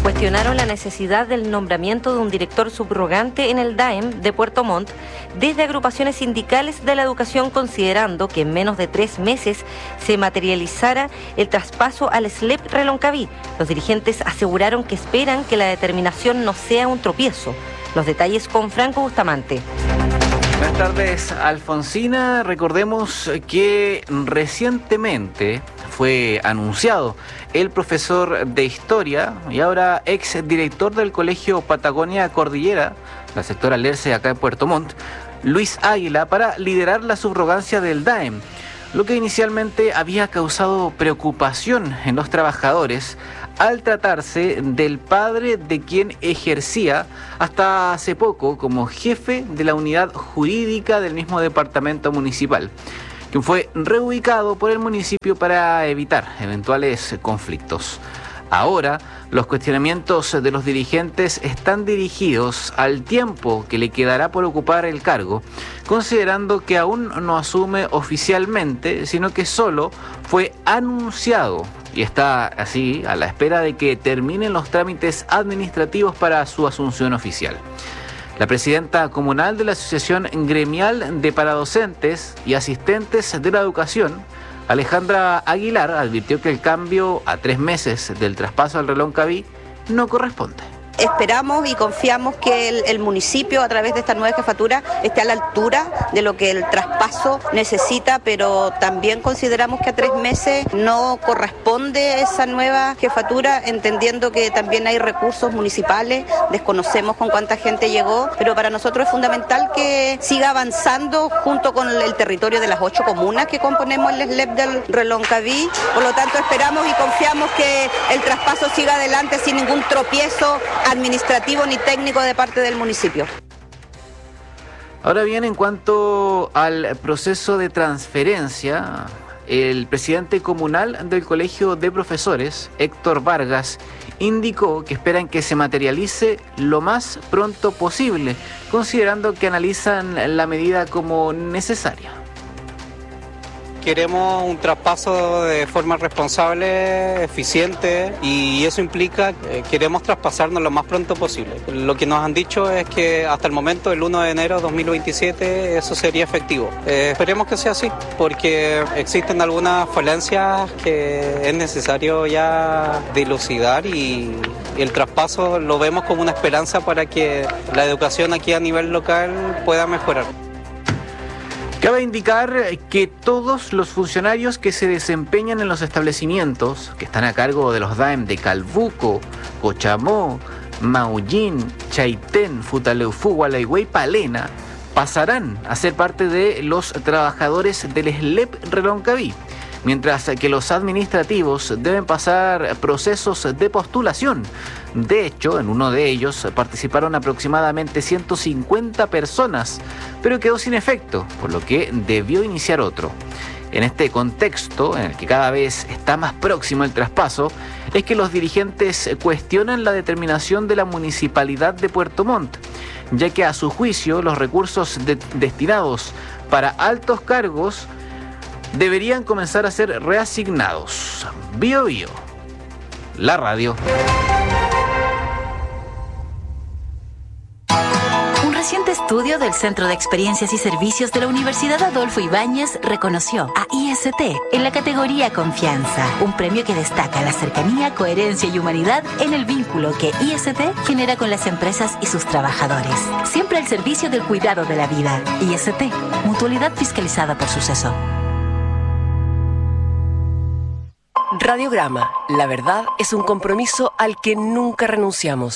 Cuestionaron la necesidad del nombramiento de un director subrogante en el DAEM de Puerto Montt desde agrupaciones sindicales de la educación, considerando que en menos de 3 meses se materializara el traspaso al SLEP Reloncaví. Los dirigentes aseguraron que esperan que la determinación no sea un tropiezo. Los detalles con Franco Bustamante. Buenas tardes, Alfonsina. Recordemos que recientemente fue anunciado el profesor de Historia y ahora ex director del Colegio Patagonia Cordillera, la sectora Lerce acá en Puerto Montt, Luis Águila, para liderar la subrogancia del DAEM, lo que inicialmente había causado preocupación en los trabajadores al tratarse del padre de quien ejercía hasta hace poco como jefe de la unidad jurídica del mismo departamento municipal, quien fue reubicado por el municipio para evitar eventuales conflictos. Ahora, los cuestionamientos de los dirigentes están dirigidos al tiempo que le quedará por ocupar el cargo, considerando que aún no asume oficialmente, sino que solo fue anunciado y está así a la espera de que terminen los trámites administrativos para su asunción oficial. La presidenta comunal de la Asociación Gremial de Paradocentes y Asistentes de la Educación, Alejandra Aguilar, advirtió que el cambio a 3 meses del traspaso al Reloncaví no corresponde. Esperamos y confiamos que el municipio, a través de esta nueva jefatura, esté a la altura de lo que el traspaso necesita, pero también consideramos que a 3 meses no corresponde esa nueva jefatura, entendiendo que también hay recursos municipales, desconocemos con cuánta gente llegó, pero para nosotros es fundamental que siga avanzando junto con el territorio de las 8 comunas que componemos el SLEP del Reloncaví. Por lo tanto, esperamos y confiamos que el traspaso siga adelante sin ningún tropiezo administrativo ni técnico de parte del municipio. Ahora bien, en cuanto al proceso de transferencia, el presidente comunal del Colegio de Profesores, Héctor Vargas, indicó que esperan que se materialice lo más pronto posible, considerando que analizan la medida como necesaria. Queremos un traspaso de forma responsable, eficiente, y eso implica que queremos traspasarnos lo más pronto posible. Lo que nos han dicho es que hasta el momento, el 1 de enero de 2027, eso sería efectivo. Esperemos que sea así, porque existen algunas falencias que es necesario ya dilucidar, y el traspaso lo vemos como una esperanza para que la educación aquí a nivel local pueda mejorar. Cabe indicar que todos los funcionarios que se desempeñan en los establecimientos que están a cargo de los DAEM de Calbuco, Cochamó, Maullín, Chaitén, Futaleufú, Gualeguay y Palena pasarán a ser parte de los trabajadores del SLEP Reloncaví, mientras que los administrativos deben pasar procesos de postulación. De hecho, en uno de ellos participaron aproximadamente 150 personas, pero quedó sin efecto, por lo que debió iniciar otro. En este contexto, en el que cada vez está más próximo el traspaso, es que los dirigentes cuestionan la determinación de la Municipalidad de Puerto Montt, ya que a su juicio los recursos destinados para altos cargos deberían comenzar a ser reasignados. Bio Bio, la radio. Un reciente estudio del Centro de Experiencias y Servicios de la Universidad Adolfo Ibáñez reconoció a IST en la categoría Confianza, un premio que destaca la cercanía, coherencia y humanidad en el vínculo que IST genera con las empresas y sus trabajadores. Siempre al servicio del cuidado de la vida. IST, mutualidad fiscalizada por Suceso. Radiograma. La verdad es un compromiso al que nunca renunciamos.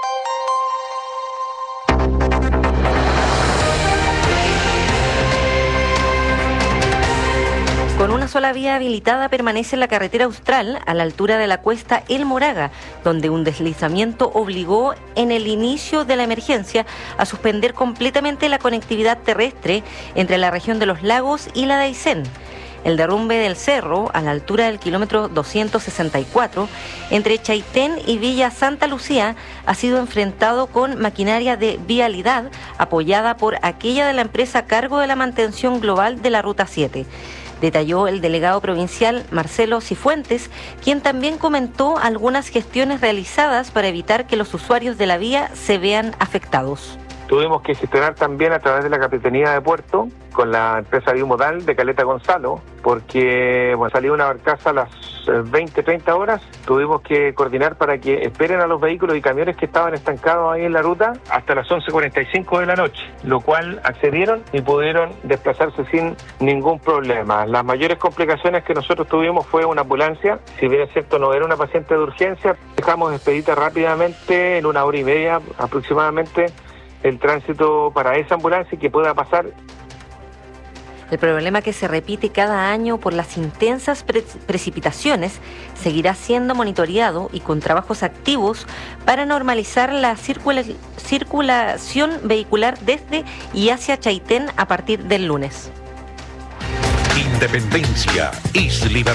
Con una sola vía habilitada permanece la carretera Austral a la altura de la cuesta El Moraga, donde un deslizamiento obligó en el inicio de la emergencia a suspender completamente la conectividad terrestre entre la región de Los Lagos y la de Aysén. El derrumbe del cerro, a la altura del kilómetro 264, entre Chaitén y Villa Santa Lucía, ha sido enfrentado con maquinaria de vialidad apoyada por aquella de la empresa a cargo de la mantención global de la Ruta 7. detalló el delegado provincial Marcelo Cifuentes, quien también comentó algunas gestiones realizadas para evitar que los usuarios de la vía se vean afectados. Tuvimos que gestionar también a través de la Capitanía de Puerto con la empresa Biomodal de Caleta Gonzalo, porque salió una barcaza a las 20-30 horas. Tuvimos que coordinar para que esperen a los vehículos y camiones que estaban estancados ahí en la ruta hasta las 11:45 de la noche, lo cual accedieron y pudieron desplazarse sin ningún problema. Las mayores complicaciones que nosotros tuvimos fue una ambulancia. Si bien es cierto, no era una paciente de urgencia, dejamos expedita rápidamente, en 1 hora y media aproximadamente, el tránsito para esa ambulancia y que pueda pasar. El problema, que se repite cada año por las intensas precipitaciones, seguirá siendo monitoreado y con trabajos activos para normalizar la circulación vehicular desde y hacia Chaitén a partir del lunes. Independencia es libertad.